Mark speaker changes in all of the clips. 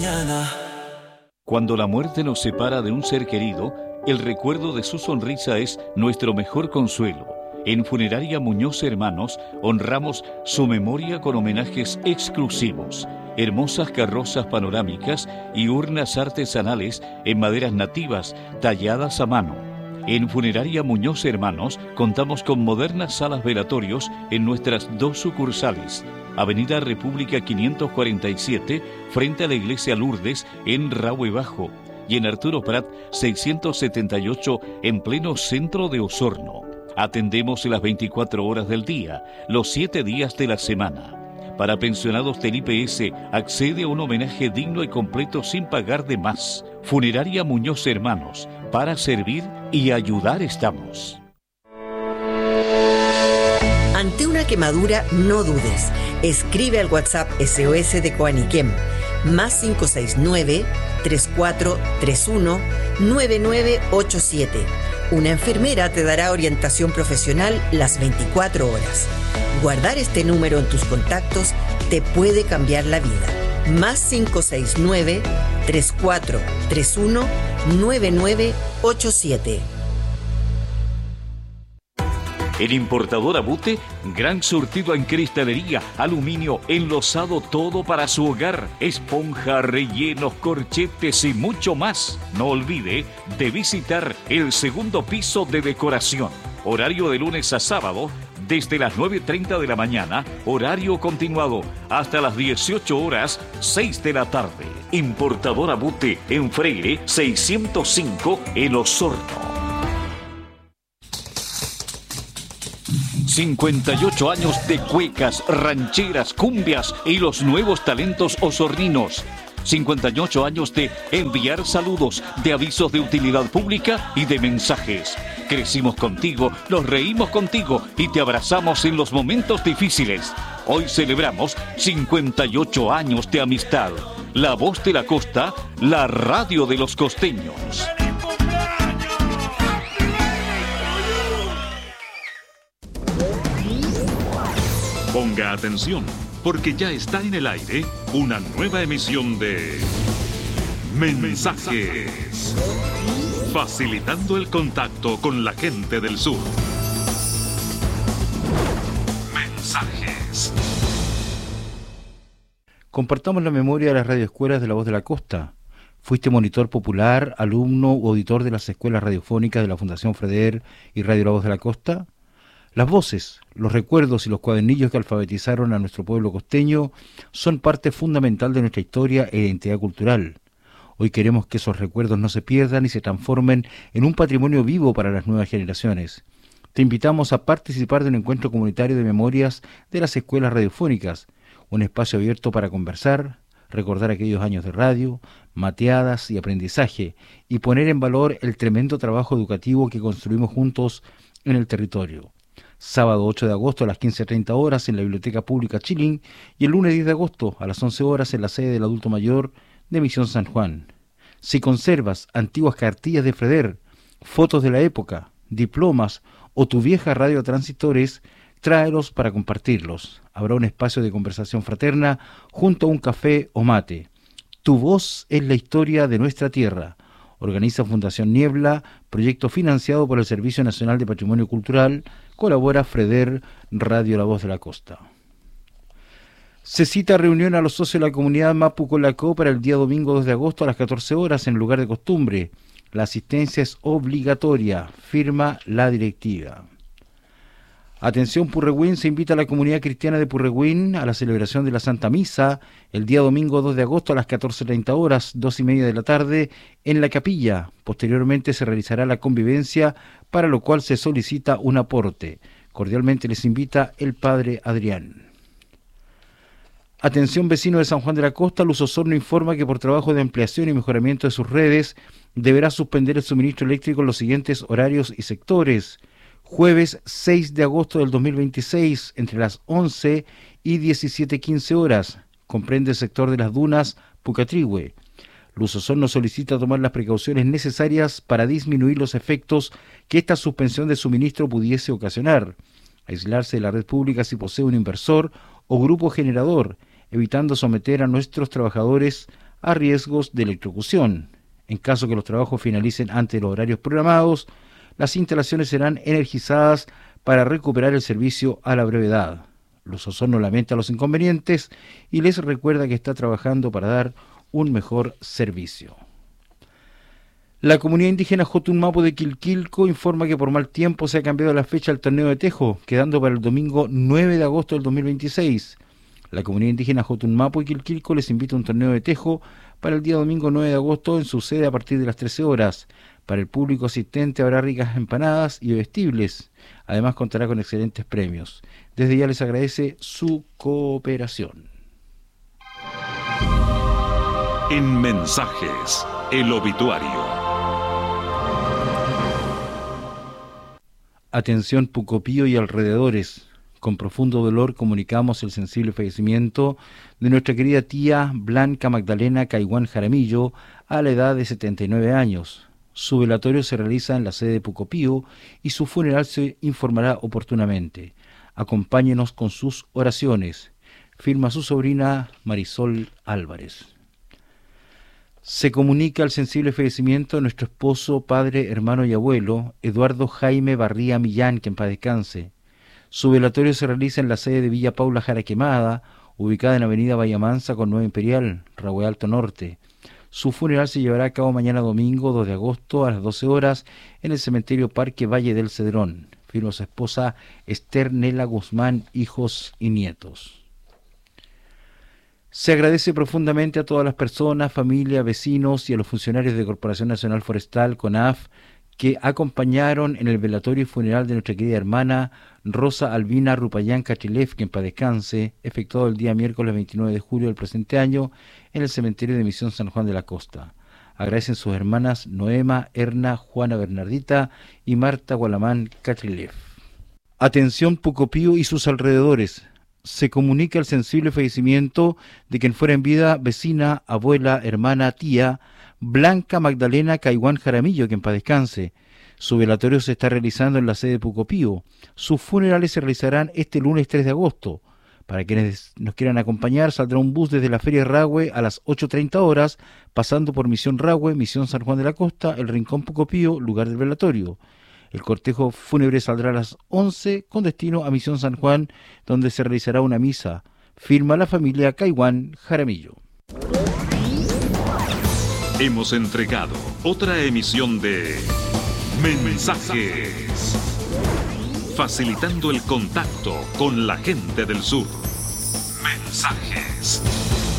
Speaker 1: mañana.
Speaker 2: Cuando la muerte nos separa de un ser querido, el recuerdo de su sonrisa es nuestro mejor consuelo. En Funeraria Muñoz Hermanos honramos su memoria con homenajes exclusivos, hermosas carrozas panorámicas y urnas artesanales en maderas nativas talladas a mano. En Funeraria Muñoz Hermanos contamos con modernas salas velatorios en nuestras 2 sucursales. Avenida República 547, frente a la Iglesia Lourdes, en Rahue Bajo, y en Arturo Prat 678, en pleno centro de Osorno. Atendemos las 24 horas del día, los 7 días de la semana. Para pensionados del IPS, accede a un homenaje digno y completo sin pagar de más. Funeraria Muñoz Hermanos, para servir y ayudar estamos.
Speaker 3: Ante una quemadura, no dudes. Escribe al WhatsApp SOS de Coaniquem, más 569-3431-9987. Una enfermera te dará orientación profesional las 24 horas. Guardar este número en tus contactos te puede cambiar la vida. Más 569-3431-9987.
Speaker 2: En Importadora Bute, gran surtido en cristalería, aluminio, enlosado, todo para su hogar, esponja, rellenos, corchetes y mucho más. No olvide de visitar el segundo piso de decoración. Horario de lunes a sábado, desde las 9:30 de la mañana, horario continuado, hasta las 18 horas, 6 de la tarde. Importadora Bute, en Freire 605, en Osorno. 58 años de cuecas, rancheras, cumbias y los nuevos talentos osorninos. 58 años de enviar saludos, de avisos de utilidad pública y de mensajes. Crecimos contigo, nos reímos contigo y te abrazamos en los momentos difíciles. Hoy celebramos 58 años de amistad. La Voz de la Costa, la radio de los costeños.
Speaker 4: Ponga atención, porque ya está en el aire una nueva emisión de Mensajes, facilitando el contacto con la gente del sur. Mensajes.
Speaker 5: Compartamos la memoria de las radioescuelas de La Voz de la Costa. Fuiste monitor popular, alumno u auditor de las escuelas radiofónicas de la Fundación Freder y Radio La Voz de la Costa. Las voces, los recuerdos y los cuadernillos que alfabetizaron a nuestro pueblo costeño son parte fundamental de nuestra historia e identidad cultural. Hoy queremos que esos recuerdos no se pierdan y se transformen en un patrimonio vivo para las nuevas generaciones. Te invitamos a participar de un encuentro comunitario de memorias de las escuelas radiofónicas, un espacio abierto para conversar, recordar aquellos años de radio, mateadas y aprendizaje, y poner en valor el tremendo trabajo educativo que construimos juntos en el territorio. Sábado 8 de agosto a las 15:30 horas en la Biblioteca Pública Chilín y el lunes 10 de agosto a las 11 horas en la sede del Adulto Mayor de Misión San Juan. Si conservas antiguas cartillas de Freder, fotos de la época, diplomas o tu vieja radio a transistores, tráelos para compartirlos. Habrá un espacio de conversación fraterna junto a un café o mate. Tu voz es la historia de nuestra tierra. Organiza Fundación Niebla, proyecto financiado por el Servicio Nacional de Patrimonio Cultural. Colabora Freder, Radio La Voz de la Costa. Se cita reunión a los socios de la comunidad Mapu Colacó para el día domingo 2 de agosto a las 14 horas en lugar de costumbre. La asistencia es obligatoria, firma la directiva. Atención Purrehuen, se invita a la comunidad cristiana de Purrehuen a la celebración de la Santa Misa el día domingo 2 de agosto a las 14:30 horas, 2:30 de la tarde, en la capilla. Posteriormente se realizará la convivencia, para lo cual se solicita un aporte. Cordialmente les invita el Padre Adrián. Atención vecino de San Juan de la Costa, Luz Osorno informa que por trabajo de ampliación y mejoramiento de sus redes deberá suspender el suministro eléctrico en los siguientes horarios y sectores. Jueves 6 de agosto del 2026, entre las 11 y 17:15 horas. Comprende el sector de las dunas Pucatrihue. Luz Osorno solicita tomar las precauciones necesarias para disminuir los efectos que esta suspensión de suministro pudiese ocasionar. Aislarse de la red pública si posee un inversor o grupo generador, evitando someter a nuestros trabajadores a riesgos de electrocución. En caso que los trabajos finalicen antes de los horarios programados, las instalaciones serán energizadas para recuperar el servicio a la brevedad. Los Osorno lamenta los inconvenientes y les recuerda que está trabajando para dar un mejor servicio. La comunidad indígena Jotunmapu de Quilquilco informa que por mal tiempo se ha cambiado la fecha del torneo de tejo, quedando para el domingo 9 de agosto del 2026. La comunidad indígena Jotunmapu de Quilquilco les invita a un torneo de tejo para el día domingo 9 de agosto en su sede a partir de las 13 horas. Para el público asistente habrá ricas empanadas y bebestibles. Además contará con excelentes premios. Desde ya les agradece su cooperación.
Speaker 4: En Mensajes, el obituario.
Speaker 5: Atención Pucopío y alrededores. Con profundo dolor comunicamos el sensible fallecimiento de nuestra querida tía Blanca Magdalena Caiguán Jaramillo a la edad de 79 años. Su velatorio se realiza en la sede de Pucopío y su funeral se informará oportunamente. Acompáñenos con sus oraciones. Firma su sobrina Marisol Álvarez. Se comunica el sensible fallecimiento de nuestro esposo, padre, hermano y abuelo, Eduardo Jaime Barría Millán, que en paz descanse. Su velatorio se realiza en la sede de Villa Paula Jaraquemada, ubicada en avenida Vallamansa con 9 Imperial, Rahue Alto Norte. Su funeral se llevará a cabo mañana domingo 2 de agosto a las 12 horas en el cementerio Parque Valle del Cedrón. Firma su esposa Esther Nela Guzmán, hijos y nietos. Se agradece profundamente a todas las personas, familia, vecinos y a los funcionarios de Corporación Nacional Forestal, CONAF, que acompañaron en el velatorio y funeral de nuestra querida hermana Rosa Albina Rupayán Cachilev, que en paz descanse, efectuado el día miércoles 29 de julio del presente año en el cementerio de Misión San Juan de la Costa. Agradecen sus hermanas Noema, Erna, Juana Bernardita y Marta Gualamán Cachilev. Atención Pucopío y sus alrededores. Se comunica el sensible fallecimiento de quien fuera en vida vecina, abuela, hermana, tía, Blanca Magdalena Caiguán Jaramillo, que en paz descanse. Su velatorio se está realizando en la sede de Pucopío. Sus funerales se realizarán este lunes 3 de agosto. Para quienes nos quieran acompañar, saldrá un bus desde la Feria Rahue a las 8:30 horas, pasando por Misión Rahue, Misión San Juan de la Costa, el Rincón Pucopío, lugar del velatorio. El cortejo fúnebre saldrá a las 11 con destino a Misión San Juan, donde se realizará una misa. Firma la familia Caiguán Jaramillo.
Speaker 4: Hemos entregado otra emisión de Mensajes, facilitando el contacto con la gente del sur. Mensajes.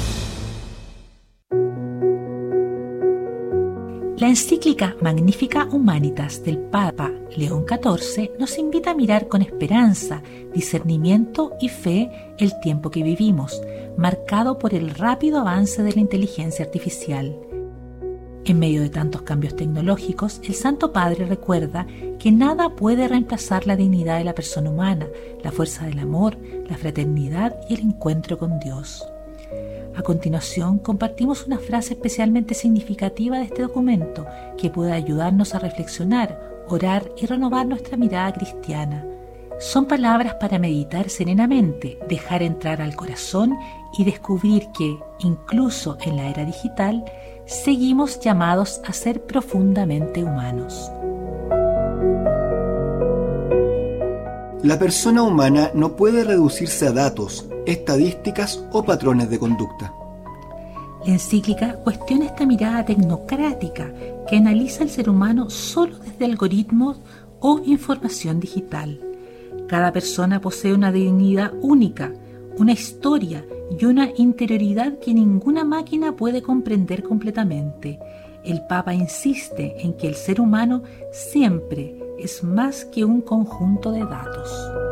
Speaker 1: La encíclica Magnifica Humanitas del Papa León XIV nos invita a mirar con esperanza, discernimiento y fe el tiempo que vivimos, marcado por el rápido avance de la inteligencia artificial. En medio de tantos cambios tecnológicos, el Santo Padre recuerda que nada puede reemplazar la dignidad de la persona humana, la fuerza del amor, la fraternidad y el encuentro con Dios. A continuación, compartimos una frase especialmente significativa de este documento que puede ayudarnos a reflexionar, orar y renovar nuestra mirada cristiana. Son palabras para meditar serenamente, dejar entrar al corazón y descubrir que, incluso en la era digital, seguimos llamados a ser profundamente humanos.
Speaker 6: La persona humana no puede reducirse a datos, estadísticas o patrones de conducta.
Speaker 1: La encíclica cuestiona esta mirada tecnocrática que analiza al ser humano solo desde algoritmos o información digital. Cada persona posee una dignidad única, una historia y una interioridad que ninguna máquina puede comprender completamente. El Papa insiste en que el ser humano siempre es más que un conjunto de datos.